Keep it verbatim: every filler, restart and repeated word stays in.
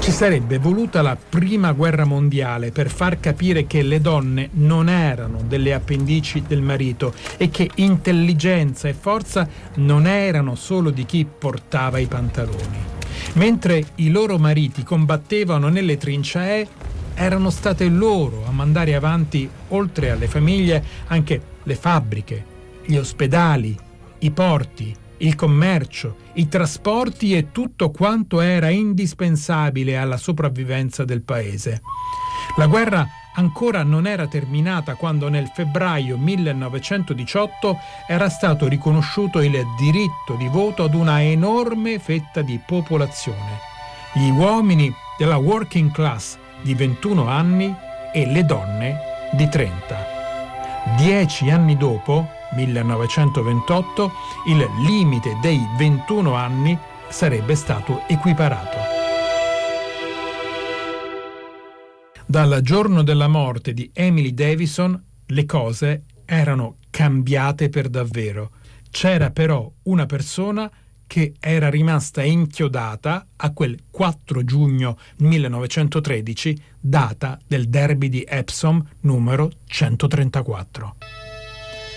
Ci sarebbe voluta la prima guerra mondiale per far capire che le donne non erano delle appendici del marito e che intelligenza e forza non erano solo di chi portava i pantaloni. Mentre i loro mariti combattevano nelle trincee, erano state loro a mandare avanti, oltre alle famiglie, anche le fabbriche, gli ospedali, i porti, il commercio, i trasporti e tutto quanto era indispensabile alla sopravvivenza del paese. La guerra ancora non era terminata quando nel febbraio millenovecentodiciotto era stato riconosciuto il diritto di voto ad una enorme fetta di popolazione, gli uomini della working class di ventuno anni e le donne di trenta. Dieci anni dopo, millenovecentoventotto, il limite dei ventuno anni sarebbe stato equiparato. Dal giorno della morte di Emily Davison le cose erano cambiate per davvero. C'era però una persona che era rimasta inchiodata a quel quattro giugno millenovecentotredici, data del derby di Epsom numero centotrentaquattro.